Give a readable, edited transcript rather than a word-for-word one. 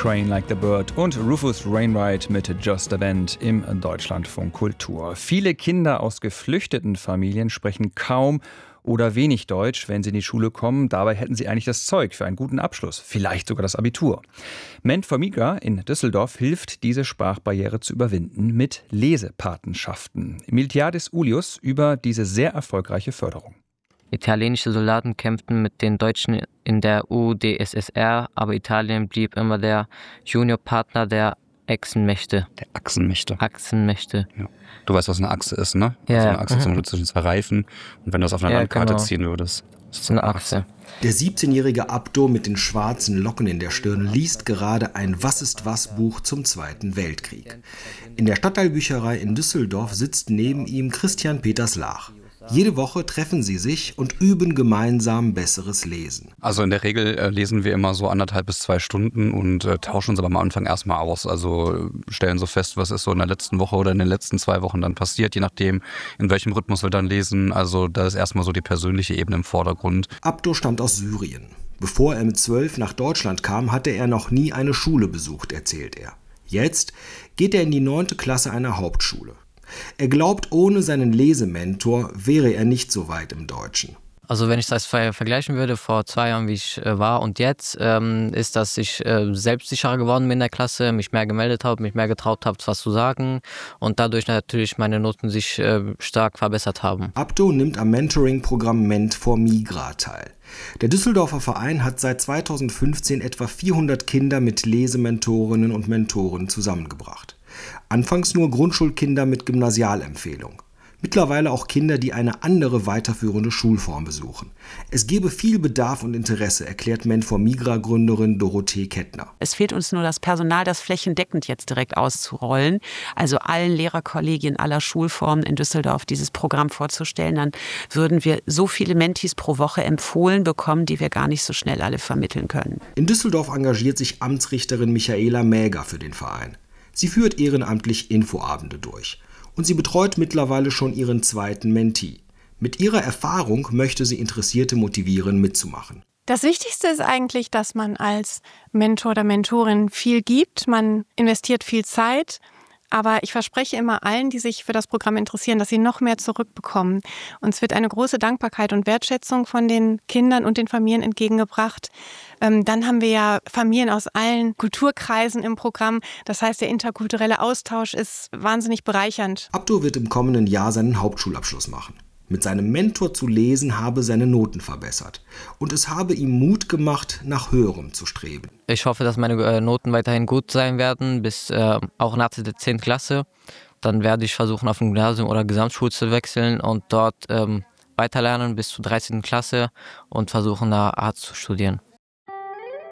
Crane Like the Bird und Rufus Wainwright mit Just a Band im Deutschlandfunk Kultur. Viele Kinder aus geflüchteten Familien sprechen kaum oder wenig Deutsch, wenn sie in die Schule kommen. Dabei hätten sie eigentlich das Zeug für einen guten Abschluss, vielleicht sogar das Abitur. Ment for Migra in Düsseldorf hilft, diese Sprachbarriere zu überwinden mit Lesepatenschaften. Miltiadis Ulius über diese sehr erfolgreiche Förderung. Italienische Soldaten kämpften mit den Deutschen in der UdSSR, aber Italien blieb immer der Juniorpartner der Achsenmächte. Der Achsenmächte. Achsenmächte. Ja. Du weißt, was eine Achse ist, ne? Ja. Also eine Achse zum Beispiel zwischen zwei Reifen. Und wenn du das auf einer Landkarte genau. ziehen würdest, Das ist eine Achse. Der 17-jährige Abdo mit den schwarzen Locken in der Stirn liest gerade ein Was-ist-was-Buch zum Zweiten Weltkrieg. In der Stadtteilbücherei in Düsseldorf sitzt neben ihm Christian Peters Lach. Jede Woche treffen sie sich und üben gemeinsam besseres Lesen. Also in der Regel lesen wir immer so 1,5 bis 2 Stunden und tauschen uns aber am Anfang erstmal aus. Also stellen so fest, was ist so in der letzten Woche oder in den letzten 2 Wochen dann passiert, je nachdem, in welchem Rhythmus wir dann lesen. Also da ist erstmal so die persönliche Ebene im Vordergrund. Abdo stammt aus Syrien. Bevor er mit 12 nach Deutschland kam, hatte er noch nie eine Schule besucht, erzählt er. Jetzt geht er in die 9. Klasse einer Hauptschule. Er glaubt, ohne seinen Lesementor wäre er nicht so weit im Deutschen. Also wenn ich das vergleichen würde, vor 2 Jahren, wie ich war und jetzt, ist, dass ich selbstsicherer geworden bin in der Klasse, mich mehr gemeldet habe, mich mehr getraut habe, was zu sagen und dadurch natürlich meine Noten sich stark verbessert haben. Abdo nimmt am Mentoring-Programm Ment for Migra teil. Der Düsseldorfer Verein hat seit 2015 etwa 400 Kinder mit Lesementorinnen und Mentoren zusammengebracht. Anfangs nur Grundschulkinder mit Gymnasialempfehlung. Mittlerweile auch Kinder, die eine andere weiterführende Schulform besuchen. Es gebe viel Bedarf und Interesse, erklärt Ment for Migra-Gründerin Dorothee Kettner. Es fehlt uns nur das Personal, das flächendeckend jetzt direkt auszurollen, also allen Lehrerkollegien aller Schulformen in Düsseldorf dieses Programm vorzustellen. Dann würden wir so viele Mentis pro Woche empfohlen bekommen, die wir gar nicht so schnell alle vermitteln können. In Düsseldorf engagiert sich Amtsrichterin Michaela Mäger für den Verein. Sie führt ehrenamtlich Infoabende durch. Und sie betreut mittlerweile schon ihren 2. Mentee. Mit ihrer Erfahrung möchte sie Interessierte motivieren, mitzumachen. Das Wichtigste ist eigentlich, dass man als Mentor oder Mentorin viel gibt. Man investiert viel Zeit. Aber ich verspreche immer allen, die sich für das Programm interessieren, dass sie noch mehr zurückbekommen. Uns wird eine große Dankbarkeit und Wertschätzung von den Kindern und den Familien entgegengebracht. Dann haben wir ja Familien aus allen Kulturkreisen im Programm. Das heißt, der interkulturelle Austausch ist wahnsinnig bereichernd. Abdo wird im kommenden Jahr seinen Hauptschulabschluss machen. Mit seinem Mentor zu lesen habe seine Noten verbessert. Und es habe ihm Mut gemacht, nach Höherem zu streben. Ich hoffe, dass meine Noten weiterhin gut sein werden, bis auch nach der 10. Klasse. Dann werde ich versuchen, auf ein Gymnasium oder Gesamtschule zu wechseln und dort weiterlernen bis zur 13. Klasse und versuchen, Arzt zu studieren.